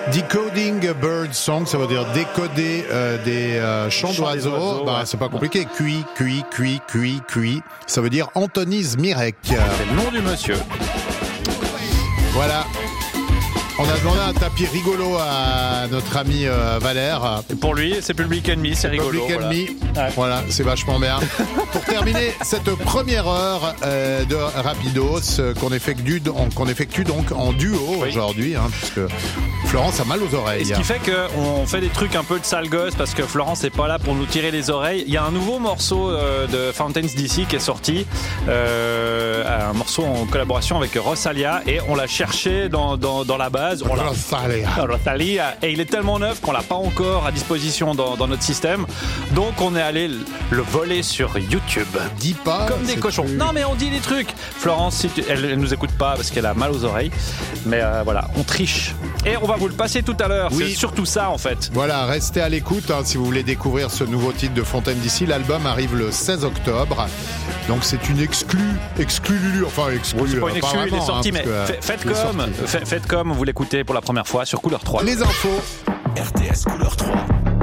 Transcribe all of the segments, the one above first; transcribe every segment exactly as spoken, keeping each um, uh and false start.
Decoding bird song, ça veut dire décoder euh, des euh, chants Chant d'oiseaux. des oiseaux, bah, ouais. c'est pas compliqué. Cui, cui, cui, cui, cui. Ça veut dire Anthony Zmirek. C'est le nom du monsieur. Voilà. On a demandé un tapis rigolo à notre ami euh, Valère. Et pour lui, c'est Public Enemy, c'est rigolo. Public voilà. Enemy. Ouais. Voilà, c'est vachement bien. Pour terminer cette première heure euh, de Rapidos euh, qu'on effectue, qu'on effectue donc en duo Oui. aujourd'hui, hein, puisque Florence a mal aux oreilles. Et ce qui fait qu'on fait des trucs un peu de sale gosse parce que Florence n'est pas là pour nous tirer les oreilles. Il y a un nouveau morceau euh, de Fountains D C qui est sorti, euh, un morceau en collaboration avec Rosalia, et on l'a cherché dans, dans, dans la base. On l'a... Rosalia. Rosalia, et il est tellement neuf qu'on l'a pas encore à disposition dans, dans notre système. Donc on est allé le voler sur YouTube. Dis pas. Comme des c'est cochons. plus- Non mais on dit des trucs. Florence, si tu... elle, elle nous écoute pas parce qu'elle a mal aux oreilles. Mais euh, voilà, on triche. Et on va vous le passer tout à l'heure. Oui. C'est surtout ça en fait. Voilà, restez à l'écoute hein, si vous voulez découvrir ce nouveau titre de Fontaine d'ici. L'album arrive le seize octobre. Donc c'est une exclue, exclue Lulu, enfin exclue. Oui, c'est pas une euh, exclue, il est vraiment, sorti, hein, mais parce que, fait- faites il est comme, sorti. fait- faites comme vous l'écoutez pour la première fois sur Couleur trois. Les infos. R T S Couleur trois.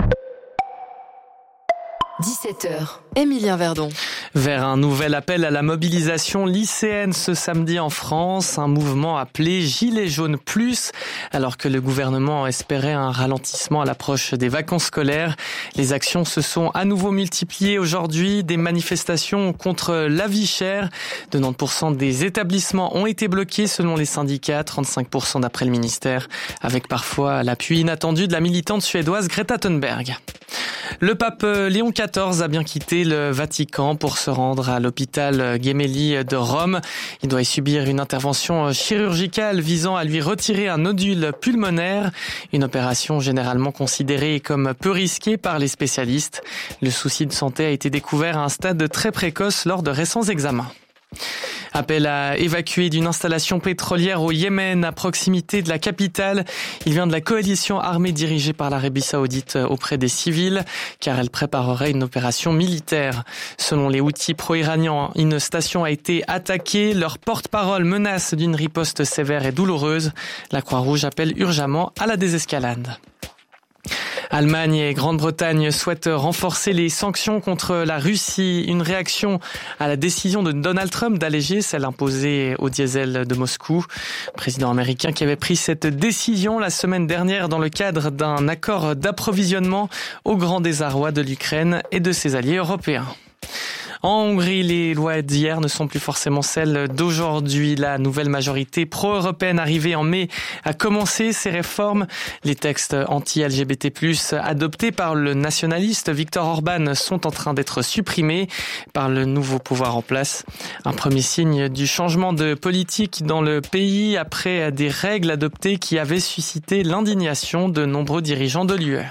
dix-sept heures. Émilien Verdon. Vers un nouvel appel à la mobilisation lycéenne ce samedi en France, un mouvement appelé Gilets jaunes plus. Alors que le gouvernement espérait un ralentissement à l'approche des vacances scolaires, les actions se sont à nouveau multipliées aujourd'hui. Des manifestations contre la vie chère. De quatre-vingt-dix pour cent des établissements ont été bloqués selon les syndicats, trente-cinq pour cent d'après le ministère, avec parfois l'appui inattendu de la militante suédoise Greta Thunberg. Le pape Léon quatorze a bien quitté le Vatican pour se rendre à l'hôpital Gemelli de Rome. Il doit y subir une intervention chirurgicale visant à lui retirer un nodule pulmonaire, une opération généralement considérée comme peu risquée par les spécialistes. Le souci de santé a été découvert à un stade très précoce lors de récents examens. Appel à évacuer d'une installation pétrolière au Yémen à proximité de la capitale. Il vient de la coalition armée dirigée par l'Arabie Saoudite auprès des civils, car elle préparerait une opération militaire. Selon les Houthis pro-iraniens, une station a été attaquée. Leur porte-parole menace d'une riposte sévère et douloureuse. La Croix-Rouge appelle urgemment à la désescalade. Allemagne et Grande-Bretagne souhaitent renforcer les sanctions contre la Russie. Une réaction à la décision de Donald Trump d'alléger celle imposée au diesel de Moscou. Président américain qui avait pris cette décision la semaine dernière dans le cadre d'un accord d'approvisionnement au grand désarroi de l'Ukraine et de ses alliés européens. En Hongrie, les lois d'hier ne sont plus forcément celles d'aujourd'hui. La nouvelle majorité pro-européenne arrivée en mai a commencé ses réformes. Les textes anti-L G B T plus, adoptés par le nationaliste Viktor Orban sont en train d'être supprimés par le nouveau pouvoir en place. Un premier signe du changement de politique dans le pays après des règles adoptées qui avaient suscité l'indignation de nombreux dirigeants de l'U E.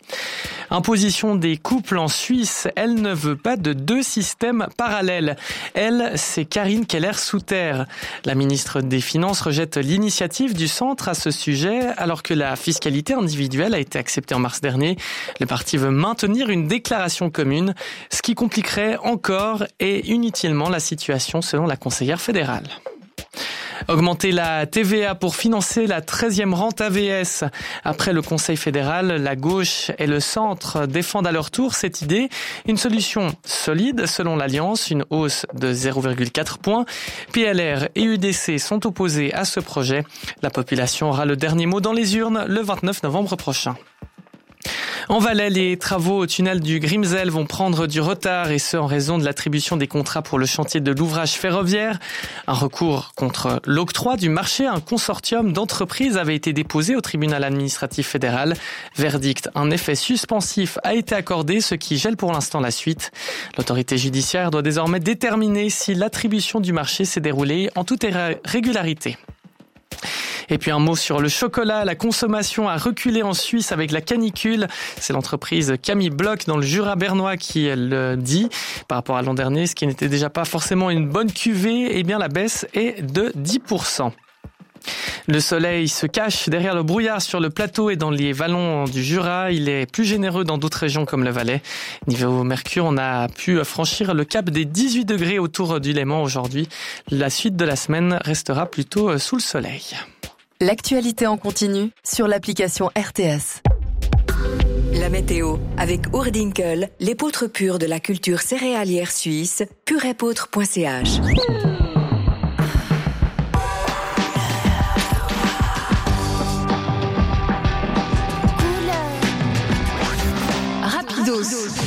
Imposition des couples en Suisse, elle ne veut pas de deux systèmes parallèles. Elle, c'est Karine Keller-Souter. La ministre des Finances rejette l'initiative du centre à ce sujet, alors que la fiscalité individuelle a été acceptée en mars dernier. Le parti veut maintenir une déclaration commune, ce qui compliquerait encore et inutilement la situation selon la conseillère fédérale. Augmenter la T V A pour financer la treizième rente A V S. Après le Conseil fédéral, la gauche et le centre défendent à leur tour cette idée. Une solution solide selon l'Alliance, une hausse de zéro virgule quatre points. P L R et U D C sont opposés à ce projet. La population aura le dernier mot dans les urnes le vingt-neuf novembre prochain. En Valais, les travaux au tunnel du Grimsel vont prendre du retard et ce en raison de l'attribution des contrats pour le chantier de l'ouvrage ferroviaire. Un recours contre l'octroi du marché à un consortium d'entreprises avait été déposé au tribunal administratif fédéral. Verdict, un effet suspensif a été accordé, ce qui gèle pour l'instant la suite. L'autorité judiciaire doit désormais déterminer si l'attribution du marché s'est déroulée en toute régularité. Et puis un mot sur le chocolat. La consommation a reculé en Suisse avec la canicule. C'est l'entreprise Camille Bloch dans le Jura bernois qui le dit. Par rapport à l'an dernier, ce qui n'était déjà pas forcément une bonne cuvée, eh bien la baisse est de dix pour cent. Le soleil se cache derrière le brouillard sur le plateau et dans les vallons du Jura. Il est plus généreux dans d'autres régions comme le Valais. Niveau mercure, on a pu franchir le cap des dix-huit degrés autour du Léman aujourd'hui. La suite de la semaine restera plutôt sous le soleil. L'actualité en continu sur l'application R T S. La météo, avec Oerdinkel, l'épeautre pure de la culture céréalière suisse, purépeautre point c h. Rapidos.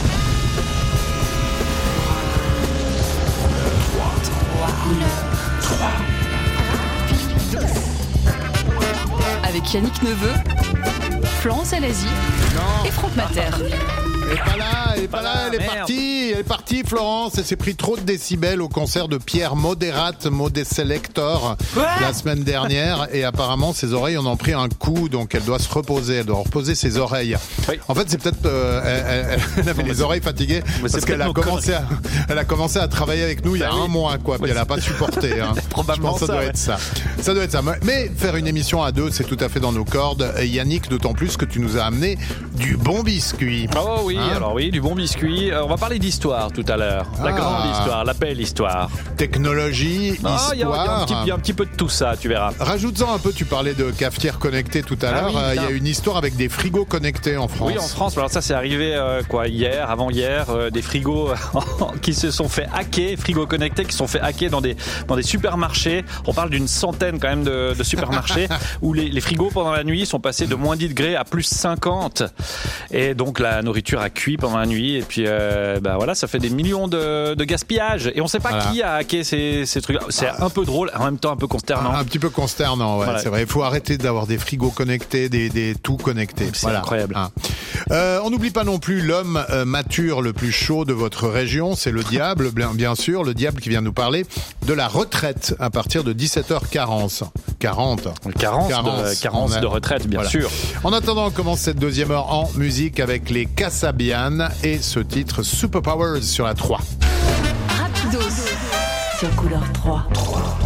Avec Yannick Neveu, Florence Alazi et Franck Mater. Elle est pas là, elle est pas là, elle est Merde. partie, elle est partie Florence, elle s'est pris trop de décibels au concert de Pierre Moderate, Modeselector, la semaine dernière, et apparemment ses oreilles en ont pris un coup, donc elle doit se reposer, elle doit reposer ses oreilles. Oui. En fait, c'est peut-être, euh, elle, elle, elle avait les oreilles fatiguées, parce qu'elle a commencé à, elle a commencé à travailler avec nous il y a bah oui. un mois, quoi, puis ouais, elle a pas supporté, hein. Probablement. Je pense que ça, ça doit ouais. être ça. Ça doit être ça. Mais faire une émission à deux, c'est tout à fait dans nos cordes. Et Yannick, d'autant plus que tu nous as amené du bon biscuit. Oh oui. Hein, alors oui, du bon biscuit. On va parler d'histoire tout à l'heure. La ah. grande histoire, la belle histoire. Technologie, oh, histoire. Il y, y, y, y a un petit peu de tout ça, tu verras. Rajoute-en un peu, tu parlais de cafetière connectée tout à l'heure. Il ah oui, euh, y a une histoire avec des frigos connectés en France. Oui, en France. Alors ça, c'est arrivé euh, quoi, hier, avant-hier, euh, des frigos qui se sont fait hacker, frigos connectés qui se sont fait hacker dans des, dans des supermarchés. On parle d'une centaine quand même de, de supermarchés où les, les frigos pendant la nuit sont passés de moins dix degrés à plus cinquante. Et donc la nourriture a cuit pendant la nuit et puis euh, bah voilà, ça fait des millions de, de gaspillage et on sait pas voilà. qui a hacké ces, ces trucs. C'est un peu drôle, en même temps un peu consternant. Un, un petit peu consternant, ouais, voilà. C'est vrai. Il faut arrêter d'avoir des frigos connectés, des, des tout connectés. C'est voilà. incroyable. Hein. Euh, on n'oublie pas non plus l'homme euh, mature le plus chaud de votre région, c'est le diable, bien, bien sûr, le diable qui vient nous parler de la retraite à partir de dix-sept heures quarante. quarante. Carence, carence, de, carence a... de retraite, bien voilà. sûr. En attendant, on commence cette deuxième heure en musique avec les Kasabian et ce titre Superpowers sur la trois. Rapidos sur Couleur trois. trois.